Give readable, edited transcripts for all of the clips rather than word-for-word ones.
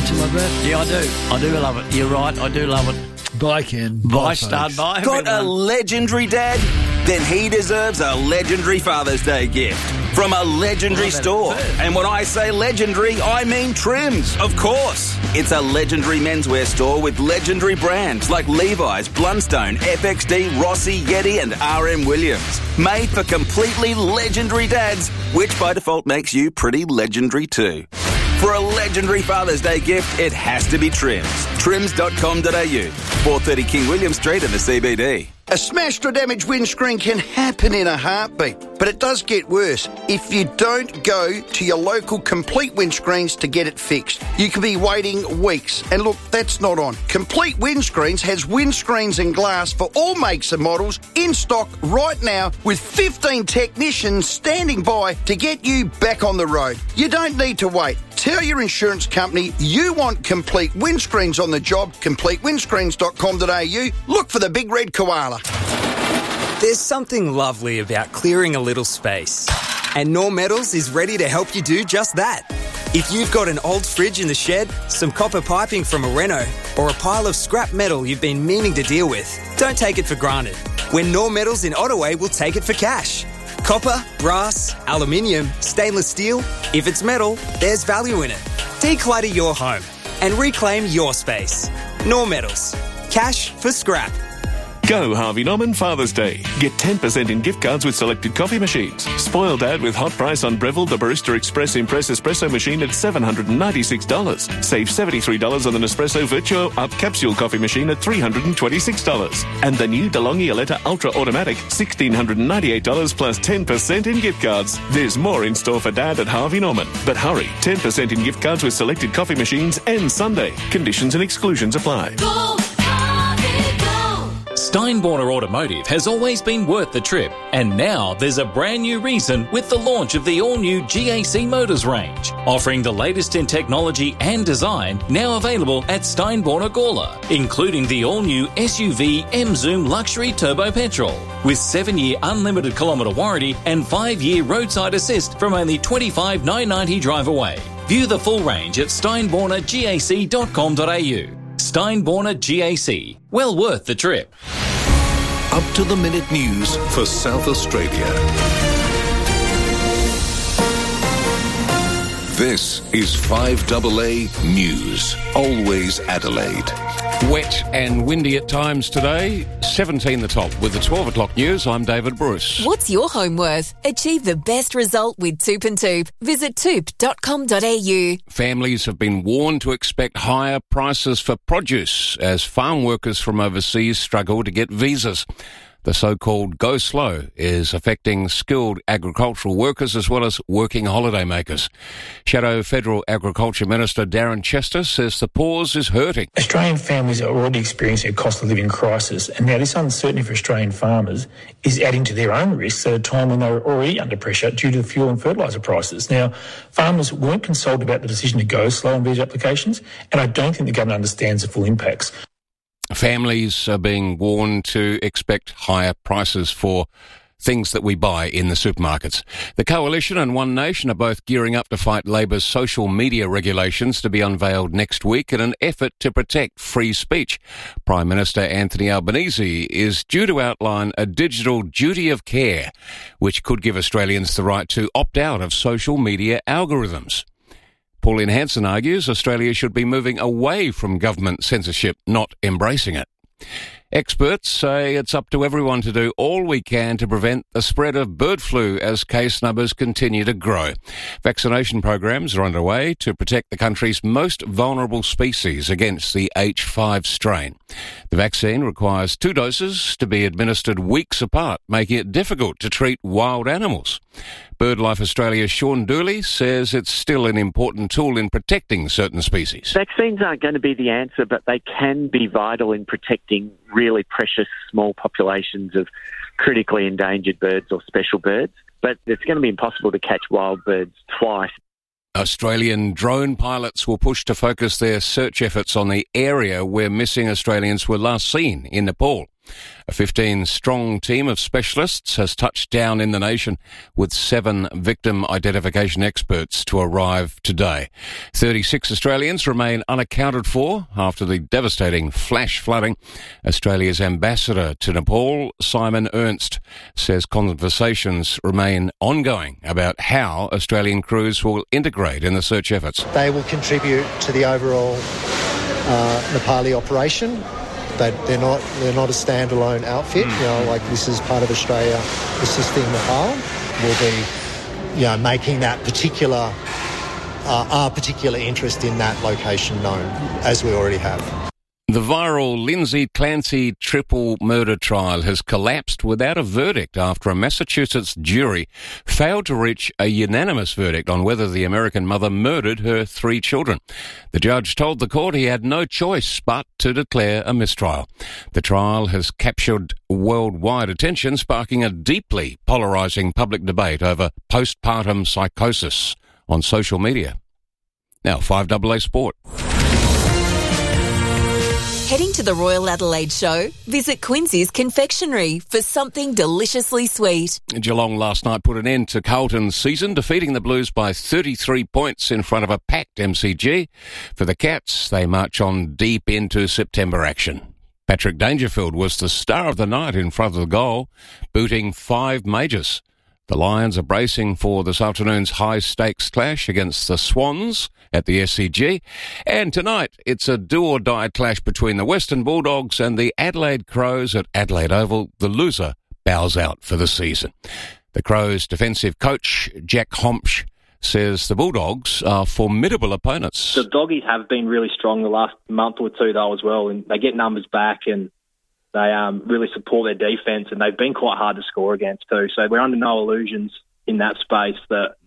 to love it? Yeah, I do. I do love it. You're right. I do love it. Bye, Ken. Bye, folks. Stud. Bye, Got a everyone. legendary dad? Then he deserves a legendary Father's Day gift from a legendary store. And when I say legendary, I mean Trims, of course. It's a legendary menswear store with legendary brands like Levi's, Blundstone, FXD, Rossi, Yeti and RM Williams. Made for completely legendary dads, which by default makes you pretty legendary too. For a legendary Father's Day gift, it has to be Trims. Trims.com.au, 430 King William Street in the CBD. A smashed or damaged windscreen can happen in a heartbeat, but it does get worse if you don't go to your local Complete Windscreens to get it fixed. You could be waiting weeks, and look, that's not on. Complete Windscreens has windscreens and glass for all makes and models in stock right now with 15 technicians standing by to get you back on the road. You don't need to wait. Tell your insurance company you want Complete Windscreens on the job. CompleteWindscreens.com.au. Look for the big red koala. There's something lovely about clearing a little space. And Knorr Metals is ready to help you do just that. If you've got an old fridge in the shed, some copper piping from a reno, or a pile of scrap metal you've been meaning to deal with, don't take it for granted. When Knorr Metals in Ottaway will take it for cash. Copper, brass, aluminium, stainless steel. If it's metal, there's value in it. Declutter your home and reclaim your space. Knorr Metals. Cash for scrap. Go Harvey Norman Father's Day. Get 10% in gift cards with selected coffee machines. Spoil Dad with hot price on Breville the Barista Express Impress Espresso machine at $796. Save $73 on the Nespresso Virtuo Up Capsule coffee machine at $326. And the new DeLonghi Aletta Ultra Automatic, $1,698 plus 10% in gift cards. There's more in store for Dad at Harvey Norman. But hurry, 10% in gift cards with selected coffee machines ends Sunday. Conditions and exclusions apply. Steinborner Automotive has always been worth the trip, and now there's a brand new reason with the launch of the all-new GAC Motors range, offering the latest in technology and design, now available at Steinborner Gawler, including the all-new SUV M-Zoom Luxury Turbo Petrol, with 7-year unlimited kilometre warranty and 5-year roadside assist from only $25,990 drive away. View the full range at steinbornergac.com.au. Steinborner GAC. Well worth the trip. Up to the minute news for South Australia. This is 5AA News. Always Adelaide. Wet and windy at times today. 17 the top. With the 12 o'clock news, I'm David Bruce. What's your home worth? Achieve the best result with Toop and Toop. Visit toop.com.au. Families have been warned to expect higher prices for produce as farm workers from overseas struggle to get visas. The so-called go slow is affecting skilled agricultural workers as well as working holidaymakers. Shadow Federal Agriculture Minister Darren Chester says the pause is hurting. Australian families are already experiencing a cost of living crisis, and now this uncertainty for Australian farmers is adding to their own risks at a time when they were already under pressure due to the fuel and fertiliser prices. Now, farmers weren't consulted about the decision to go slow on visa applications, and I don't think the government understands the full impacts. Families are being warned to expect higher prices for things that we buy in the supermarkets. The Coalition and One Nation are both gearing up to fight Labor's social media regulations to be unveiled next week in an effort to protect free speech. Prime Minister Anthony Albanese is due to outline a digital duty of care, which could give Australians the right to opt out of social media algorithms. Pauline Hanson argues Australia should be moving away from government censorship, not embracing it. Experts say it's up to everyone to do all we can to prevent the spread of bird flu as case numbers continue to grow. Vaccination programs are underway to protect the country's most vulnerable species against the H5 strain. The vaccine requires 2 doses to be administered weeks apart, making it difficult to treat wild animals. BirdLife Australia's Sean Dooley says it's still an important tool in protecting certain species. Vaccines aren't going to be the answer, but they can be vital in protecting really precious small populations of critically endangered birds or special birds. But it's going to be impossible to catch wild birds twice. Australian drone pilots will push to focus their search efforts on the area where missing Australians were last seen in Nepal. A 15-strong team of specialists has touched down in the nation with 7 victim identification experts to arrive today. 36 Australians remain unaccounted for after the devastating flash flooding. Australia's ambassador to Nepal, Simon Ernst, says conversations remain ongoing about how Australian crews will integrate in the search efforts. They will contribute to the overall Nepali operation. They're not a standalone outfit. This is part of Australia assisting Nepal. We'll be, making that particular our particular interest in that location known, as we already have. The viral Lindsay Clancy triple murder trial has collapsed without a verdict after a Massachusetts jury failed to reach a unanimous verdict on whether the American mother murdered her 3 children. The judge told the court he had no choice but to declare a mistrial. The trial has captured worldwide attention, sparking a deeply polarising public debate over postpartum psychosis on social media. Now, 5AA Sport. Heading to the Royal Adelaide Show? Visit Quincy's Confectionery for something deliciously sweet. Geelong last night put an end to Carlton's season, defeating the Blues by 33 points in front of a packed MCG. For the Cats, they march on deep into September action. Patrick Dangerfield was the star of the night in front of the goal, booting 5 majors. The Lions are bracing for this afternoon's high-stakes clash against the Swans at the SCG. And tonight, it's a do-or-die clash between the Western Bulldogs and the Adelaide Crows at Adelaide Oval. The loser bows out for the season. The Crows' defensive coach, Jack Hompsch, says the Bulldogs are formidable opponents. The Doggies have been really strong the last month or two, though, as well, and they get numbers back and they really support their defence, and they've been quite hard to score against too. So we're under no illusions in that space that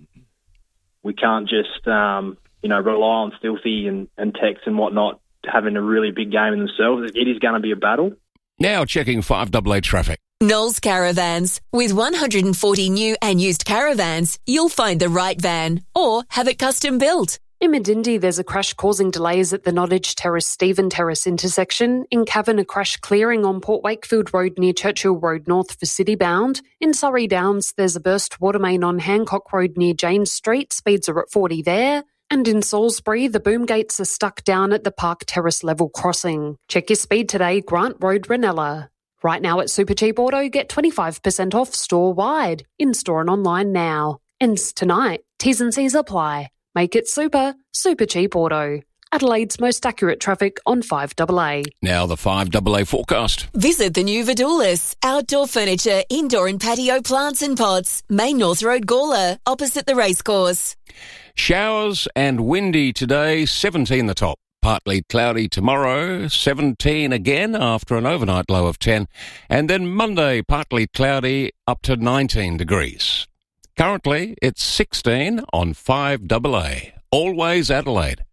we can't just, rely on Filthy and Tex and whatnot having a really big game in themselves. It is going to be a battle. Now checking 5AA traffic. Knowles Caravans. With 140 new and used caravans, you'll find the right van or have it custom built. In Medindi, there's a crash causing delays at the Nottage Terrace-Stephen Terrace intersection. In Cavan, a crash clearing on Port Wakefield Road near Churchill Road North for City-bound. In Surrey Downs, there's a burst water main on Hancock Road near James Street. Speeds are at 40 there. And in Salisbury, the boom gates are stuck down at the Park Terrace level crossing. Check your speed today, Grant Road, Ranella. Right now at Supercheap Auto, get 25% off store-wide. In-store and online now. Ends tonight. T's and C's apply. Make it super cheap auto. Adelaide's most accurate traffic on 5AA. Now the 5AA forecast. Visit the new Vidoulis. Outdoor furniture, indoor and patio plants and pots. Main North Road, Gawler, opposite the racecourse. Showers and windy today, 17 the top. Partly cloudy tomorrow, 17 again after an overnight low of 10. And then Monday, partly cloudy, up to 19 degrees. Currently, it's 16 on 5AA. Always Adelaide.